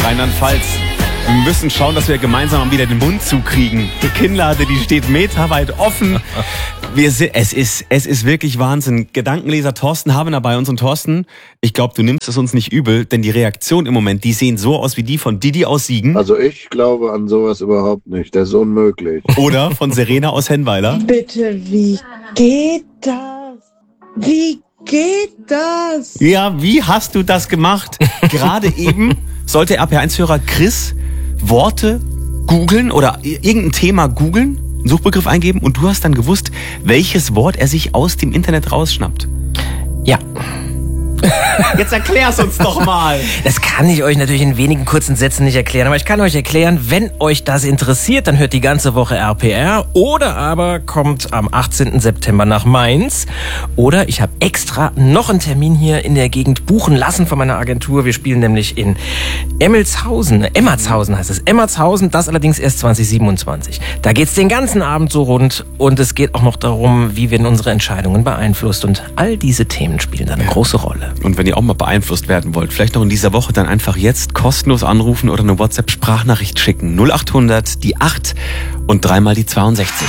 Rheinland-Pfalz. Wir müssen schauen, dass wir gemeinsam mal wieder den Mund zukriegen. Die Kinnlade, die steht meterweit offen. Es ist wirklich Wahnsinn. Gedankenleser Thorsten Habener bei uns. Und Thorsten, ich glaube, du nimmst es uns nicht übel, denn die Reaktionen im Moment, die sehen so aus wie die von Didi aus Siegen. Also ich glaube an sowas überhaupt nicht. Das ist unmöglich. Oder von Serena aus Hennweiler. Bitte, wie geht das? Wie geht das? Ja, wie hast du das gemacht? Gerade eben sollte RP1-Hörer Chris Worte googeln oder irgendein Thema googeln, einen Suchbegriff eingeben und du hast dann gewusst, welches Wort er sich aus dem Internet rausschnappt. Ja. Jetzt erklär's uns doch mal. Das kann ich euch natürlich in wenigen kurzen Sätzen nicht erklären, aber ich kann euch erklären, wenn euch das interessiert, dann hört die ganze Woche RPR oder aber kommt am 18. September nach Mainz oder ich habe extra noch einen Termin hier in der Gegend buchen lassen von meiner Agentur. Wir spielen nämlich in Emmelshausen heißt es. Emmelshausen, das allerdings erst 2027. Da geht's den ganzen Abend so rund und es geht auch noch darum, wie werden unsere Entscheidungen beeinflusst und all diese Themen spielen da eine große Rolle. Und wenn ihr auch mal beeinflusst werden wollt, vielleicht noch in dieser Woche, dann einfach jetzt kostenlos anrufen oder eine WhatsApp-Sprachnachricht schicken. 0800 die 8 und 3 mal die 62.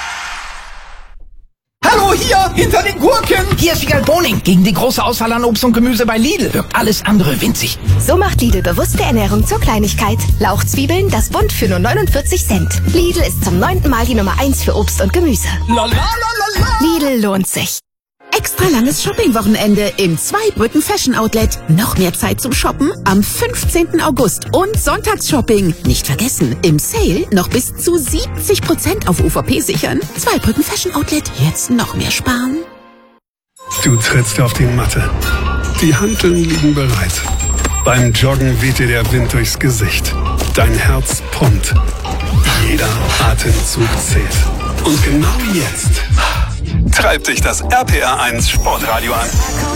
Hallo, hier, hinter den Gurken. Hier ist Wiegald Boning. Gegen die große Auswahl an Obst und Gemüse bei Lidl wirkt alles andere winzig. So macht Lidl bewusste Ernährung zur Kleinigkeit. Lauchzwiebeln, das Bund für nur 49 Cent. Lidl ist zum 9. Mal die Nummer 1 für Obst und Gemüse. Lidl lohnt sich. Extra langes Shopping-Wochenende im Zweibrücken Fashion Outlet. Noch mehr Zeit zum Shoppen am 15. August und Sonntagsshopping. Nicht vergessen, im Sale noch bis zu 70% auf UVP sichern. Zweibrücken Fashion Outlet, jetzt noch mehr sparen. Du trittst auf die Matte. Die Hanteln liegen bereit. Beim Joggen weht dir der Wind durchs Gesicht. Dein Herz pumpt. Jeder Atemzug zählt. Und genau jetzt treibt dich das RPR1 Sportradio an.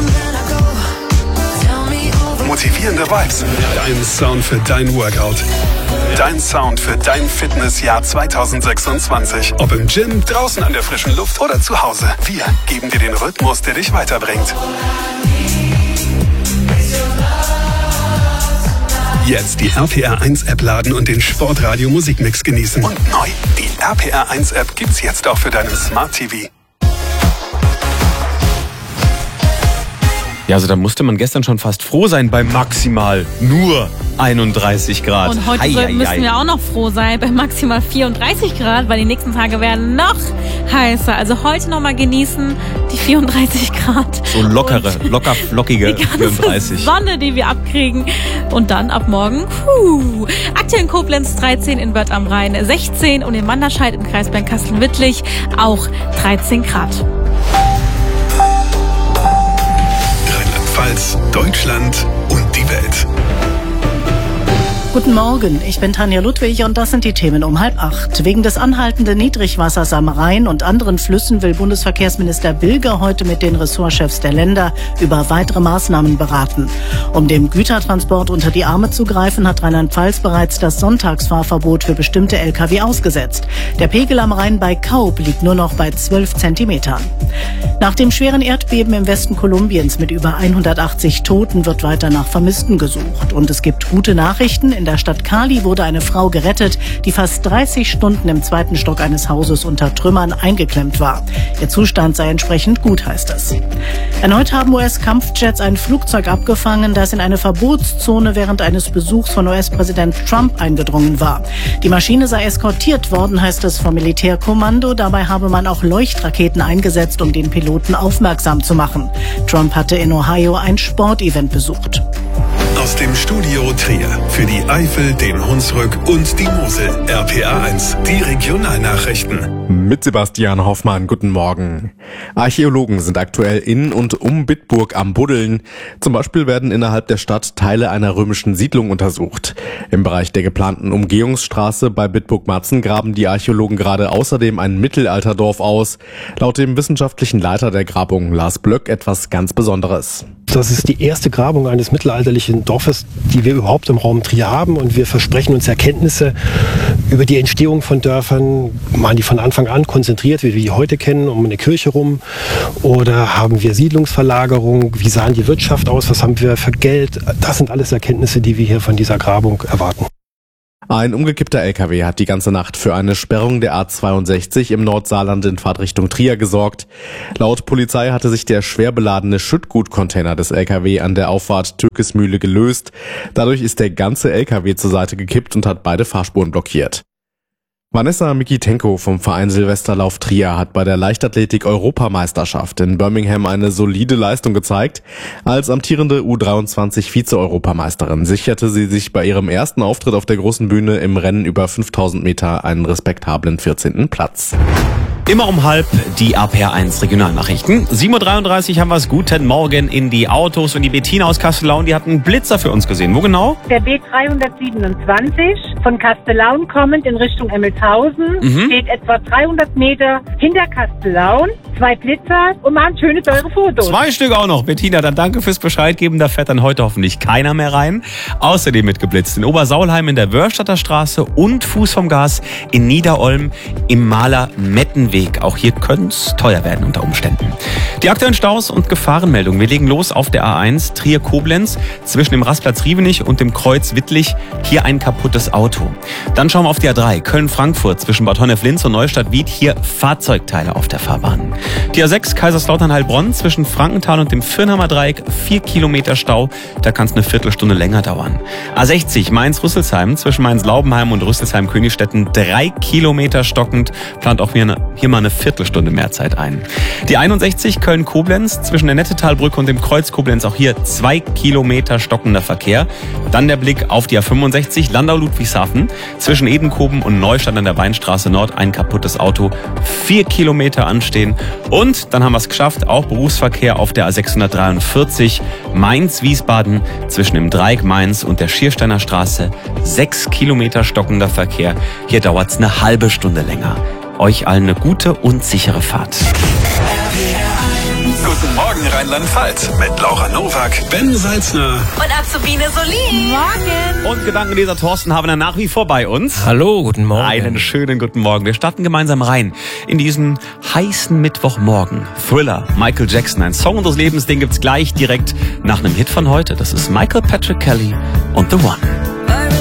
Motivierende Vibes. Dein Sound für dein Workout. Dein Sound für dein Fitnessjahr 2026. Ob im Gym, draußen an der frischen Luft oder zu Hause. Wir geben dir den Rhythmus, der dich weiterbringt. Jetzt die RPR1-App laden und den Sportradio Musikmix genießen. Und neu, die RPR1-App gibt's jetzt auch für deinen Smart TV. Ja, also da musste man gestern schon fast froh sein bei maximal nur 31 Grad. Und heute müssen wir auch noch froh sein bei maximal 34 Grad, weil die nächsten Tage werden noch heißer. Also heute noch mal genießen die 34 Grad. So locker flockige die 34. Sonne, die wir abkriegen. Und dann ab morgen, aktuell in Koblenz 13, in Börth am Rhein 16 und in Manderscheid im Kreis Bernkastel-Wittlich auch 13 Grad. Rheinland-Pfalz, Deutschland und die Welt. Guten Morgen, ich bin Tanja Ludwig und das sind die Themen um 7:30. Wegen des anhaltenden Niedrigwassers am Rhein und anderen Flüssen will Bundesverkehrsminister Bilger heute mit den Ressortchefs der Länder über weitere Maßnahmen beraten. Um dem Gütertransport unter die Arme zu greifen, hat Rheinland-Pfalz bereits das Sonntagsfahrverbot für bestimmte Lkw ausgesetzt. Der Pegel am Rhein bei Kaub liegt nur noch bei 12 Zentimetern. Nach dem schweren Erdbeben im Westen Kolumbiens mit über 180 Toten wird weiter nach Vermissten gesucht. Und es gibt gute Nachrichten. In der Stadt Cali wurde eine Frau gerettet, die fast 30 Stunden im 2. Stock eines Hauses unter Trümmern eingeklemmt war. Ihr Zustand sei entsprechend gut, heißt es. Erneut haben US-Kampfjets ein Flugzeug abgefangen, das in eine Verbotszone während eines Besuchs von US-Präsident Trump eingedrungen war. Die Maschine sei eskortiert worden, heißt es vom Militärkommando. Dabei habe man auch Leuchtraketen eingesetzt, um den Piloten aufmerksam zu machen. Trump hatte in Ohio ein Sportevent besucht. Aus dem Studio Trier für die Eifel, den Hunsrück und die Mosel. RPR1, die Regionalnachrichten. Mit Sebastian Hoffmann, guten Morgen. Archäologen sind aktuell in und um Bitburg am Buddeln. Zum Beispiel werden innerhalb der Stadt Teile einer römischen Siedlung untersucht. Im Bereich der geplanten Umgehungsstraße bei Bitburg-Matzen graben die Archäologen gerade außerdem ein Mittelalterdorf aus. Laut dem wissenschaftlichen Leiter der Grabung Lars Blöck etwas ganz Besonderes. Das ist die erste Grabung eines mittelalterlichen Dorfes, die wir überhaupt im Raum Trier haben. Und wir versprechen uns Erkenntnisse über die Entstehung von Dörfern. Waren die von Anfang an konzentriert, wie wir die heute kennen, um eine Kirche rum? Oder haben wir Siedlungsverlagerung? Wie sahen die Wirtschaft aus? Was haben wir für Geld? Das sind alles Erkenntnisse, die wir hier von dieser Grabung erwarten. Ein umgekippter LKW hat die ganze Nacht für eine Sperrung der A62 im Nordsaarland in Fahrtrichtung Trier gesorgt. Laut Polizei hatte sich der schwer beladene Schüttgutcontainer des LKW an der Auffahrt Türkesmühle gelöst. Dadurch ist der ganze LKW zur Seite gekippt und hat beide Fahrspuren blockiert. Vanessa Mikitenko vom Verein Silvesterlauf Trier hat bei der Leichtathletik-Europameisterschaft in Birmingham eine solide Leistung gezeigt. Als amtierende U23-Vize-Europameisterin sicherte sie sich bei ihrem ersten Auftritt auf der großen Bühne im Rennen über 5000 Meter einen respektablen 14. Platz. Immer um halb die RPR1 Regionalnachrichten. 7.33 Uhr haben wir es. Guten Morgen in die Autos. Und die Bettina aus Kastellaun, die hat einen Blitzer für uns gesehen. Wo genau? Der B327 von Kastellaun kommend in Richtung Emmelshausen steht etwa 300 Meter hinter Kastellaun. 2 Blitzer und machen schöne, teure Fotos. 2 Stück auch noch. Bettina, dann danke fürs Bescheid geben. Da fährt dann heute hoffentlich keiner mehr rein. Außerdem mitgeblitzt in Obersaulheim in der Wörstadter Straße und Fuß vom Gas in Niederolm im Maler-Mettenweg. Auch hier könnte es teuer werden unter Umständen. Die aktuellen Staus und Gefahrenmeldungen. Wir legen los auf der A1 Trier-Koblenz zwischen dem Rastplatz Rievenich und dem Kreuz Wittlich. Hier ein kaputtes Auto. Dann schauen wir auf die A3 Köln-Frankfurt zwischen Bad Honnef-Linz und Neustadt-Wied. Hier Fahrzeugteile auf der Fahrbahn. Die A6 Kaiserslautern-Heilbronn zwischen Frankenthal und dem Firnheimer Dreieck 4 Kilometer Stau. Da kann es eine Viertelstunde länger dauern. A60 Mainz-Rüsselsheim zwischen Mainz-Laubenheim und Rüsselsheim-Königstetten 3 Kilometer stockend. Plant auch hier mal eine Viertelstunde mehr Zeit ein. Die 61 Köln-Koblenz zwischen der Nettetalbrücke und dem Kreuz Koblenz. Auch hier 2 Kilometer stockender Verkehr. Dann der Blick auf die A65 Landau-Ludwigshafen zwischen Edenkoben und Neustadt an der Weinstraße Nord. Ein kaputtes Auto. 4 Kilometer anstehen. Und dann haben wir es geschafft, auch Berufsverkehr auf der A643 Mainz-Wiesbaden zwischen dem Dreieck Mainz und der Schiersteiner Straße. 6 Kilometer stockender Verkehr. Hier dauert es eine halbe Stunde länger. Euch allen eine gute und sichere Fahrt. Guten Morgen Rheinland-Pfalz mit Laura Nowak, Ben Salzner und Azubine Solin. Morgen. Und Gedankenleser Thorsten Habener nach wie vor bei uns. Hallo, guten Morgen. Einen schönen guten Morgen. Wir starten gemeinsam rein in diesen heißen Mittwochmorgen. Thriller, Michael Jackson, ein Song unseres Lebens, den gibt's gleich direkt nach einem Hit von heute. Das ist Michael Patrick Kelly und The One.